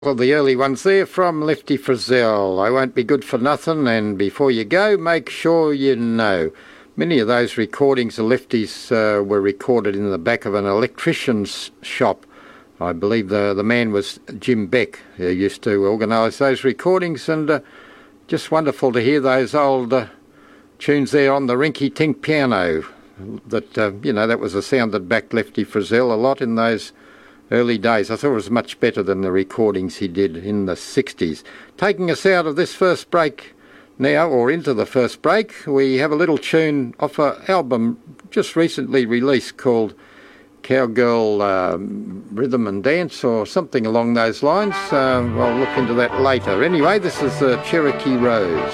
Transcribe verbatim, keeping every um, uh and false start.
Well, the early ones there from Lefty Frizzell. I won't be good for nothing, and before you go, make sure you know. Many of those recordings, the Lefties, uh, were recorded in the back of an electrician's shop. I believe the, the man was Jim Beck, who used to organise those recordings, and uh, just wonderful to hear those old uh, tunes there on the rinky-tink piano. That, uh, you know, that was a sound that backed Lefty Frizzell a lot in those early days. I thought it was much better than the recordings he did in the sixties. Taking us out of this first break now, or into the first break, we have a little tune off an album just recently released called Cowgirl um, Rhythm and Dance, or something along those lines. Uh, I'll look into that later. Anyway, this is uh, Cherokee Rose.